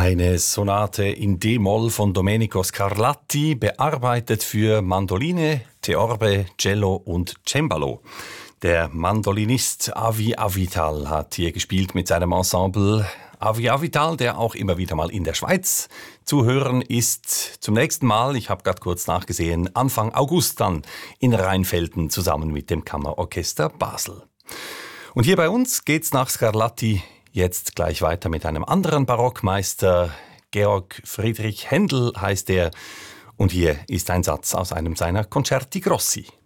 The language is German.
Eine Sonate in D-Moll von Domenico Scarlatti, bearbeitet für Mandoline, Theorbe, Cello und Cembalo. Der Mandolinist Avi Avital hat hier gespielt mit seinem Ensemble. Avi Avital, der auch immer wieder mal in der Schweiz zu hören ist. Zum nächsten Mal, ich habe gerade kurz nachgesehen, Anfang August dann in Rheinfelden zusammen mit dem Kammerorchester Basel. Und hier bei uns geht's nach Scarlatti jetzt gleich weiter mit einem anderen Barockmeister. Georg Friedrich Händel heißt er. Und hier ist ein Satz aus einem seiner Concerti Grossi.